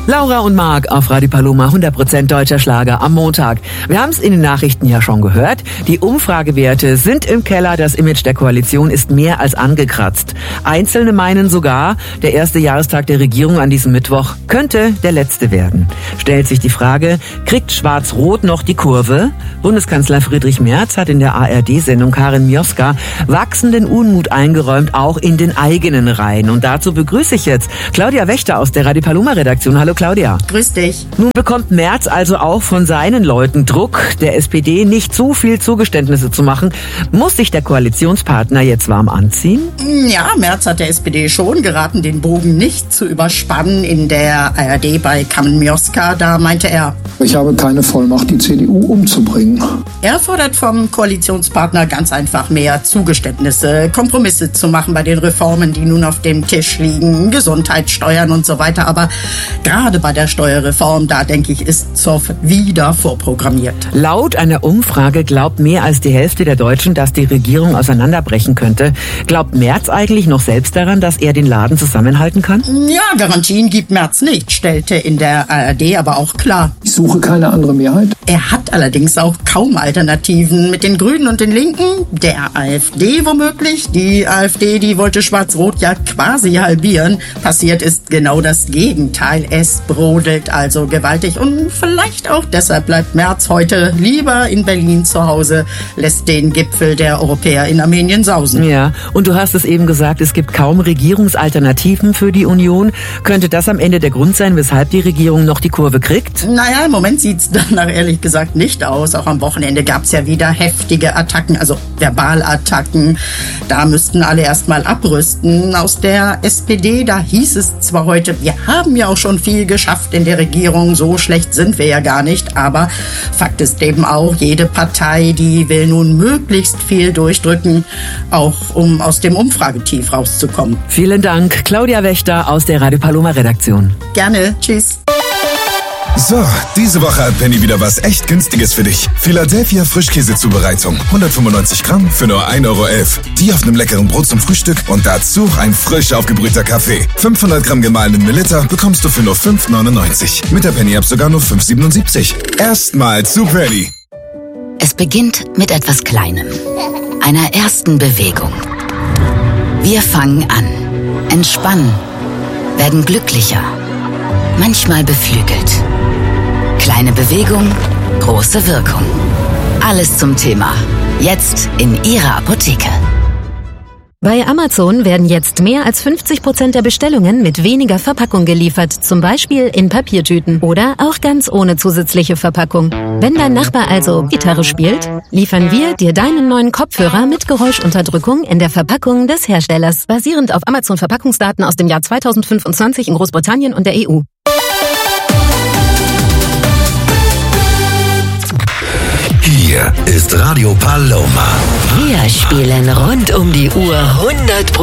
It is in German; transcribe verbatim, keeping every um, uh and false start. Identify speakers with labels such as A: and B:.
A: Laura und Marc auf Radio Paloma, hundert Prozent deutscher Schlager am Montag. Wir haben es in den Nachrichten ja schon gehört. Die Umfragewerte sind im Keller. Das Image der Koalition ist mehr als angekratzt. Einzelne meinen sogar, der erste Jahrestag der Regierung an diesem Mittwoch könnte der letzte werden. Stellt sich die Frage, kriegt Schwarz-Rot noch die Kurve? Bundeskanzler Friedrich Merz hat in der A R D-Sendung Karin Mioska wachsenden Unmut eingeräumt, auch in den eigenen Reihen. Und dazu begrüße ich jetzt Claudia Wächter aus der Radio Paloma-Redaktion. Hallo Claudia.
B: Grüß dich.
A: Nun bekommt Merz also auch von seinen Leuten Druck, der S P D nicht zu viel Zugeständnisse zu machen. Muss sich der Koalitionspartner jetzt warm anziehen?
B: Ja, Merz hat der S P D schon geraten, den Bogen nicht zu überspannen. In der A R D bei Karin Mioska, da meinte er:
C: Ich habe keine Vollmacht, die C D U umzubringen.
B: Er fordert vom Koalitionspartner ganz einfach mehr Zugeständnisse, Kompromisse zu machen bei den Reformen, die nun auf dem Tisch liegen, Gesundheitssteuern und so weiter. Aber gerade bei der Steuerreform, da denke ich, ist Zoff wieder vorprogrammiert.
A: Laut einer Umfrage glaubt mehr als die Hälfte der Deutschen, dass die Regierung auseinanderbrechen könnte. Glaubt Merz eigentlich noch selbst daran, dass er den Laden zusammenhalten kann?
B: Ja, Garantien gibt Merz nicht, stellte in der A R D aber auch klar.
C: Ich suche keine andere Mehrheit.
B: Er hat allerdings auch kaum Alternativen. Mit den Grünen und den Linken, der AfD womöglich. Die AfD, die wollte Schwarz-Rot ja quasi halbieren. Passiert ist genau das Gegenteil. Es brodelt also gewaltig. Und vielleicht auch deshalb bleibt Merz heute lieber in Berlin zu Hause, lässt den Gipfel der Europäer in Armenien sausen.
A: Ja, und du hast es eben gesagt, es gibt kaum Regierungsalternativen für die Union. Könnte das am Ende der Grund sein, weshalb die Regierung noch die Kurve kriegt?
B: Naja, im Moment sieht's danach ehrlich gesagt nicht aus. Auch am Wochenende gab's ja wieder heftige Attacken, also Verbalattacken. Da müssten alle erstmal abrüsten. Aus der S P D, da hieß es zwar heute, wir haben ja auch schon viel geschafft in der Regierung, so schlecht sind wir ja gar nicht, aber Fakt ist eben auch, jede Partei, die will nun möglichst viel durchdrücken, auch um aus dem Umfragetief rauszukommen.
A: Vielen Dank, Claudia Wächter aus der Radio Paloma Redaktion.
B: Gerne, tschüss.
D: So, diese Woche hat Penny wieder was echt Günstiges für dich. Philadelphia Frischkäsezubereitung. hundertfünfundneunzig Gramm für nur ein Euro elf. Die auf einem leckeren Brot zum Frühstück und dazu ein frisch aufgebrühter Kaffee. fünfhundert Gramm gemahlenen Melitta bekommst du für nur fünf neunundneunzig. Mit der Penny-App sogar nur fünf siebenundsiebzig. Erstmal zu Penny.
E: Es beginnt mit etwas Kleinem. Einer ersten Bewegung. Wir fangen an, entspannen, werden glücklicher, manchmal beflügelt. Kleine Bewegung, große Wirkung. Alles zum Thema. Jetzt in Ihrer Apotheke.
F: Bei Amazon werden jetzt mehr als fünfzig Prozent der Bestellungen mit weniger Verpackung geliefert, zum Beispiel in Papiertüten oder auch ganz ohne zusätzliche Verpackung. Wenn dein Nachbar also Gitarre spielt, liefern wir dir deinen neuen Kopfhörer mit Geräuschunterdrückung in der Verpackung des Herstellers, basierend auf Amazon-Verpackungsdaten aus dem Jahr zweitausendfünfundzwanzig in Großbritannien und der E U.
G: Hier ist Radio Paloma.
E: Wir spielen rund um die Uhr hundert Prozent.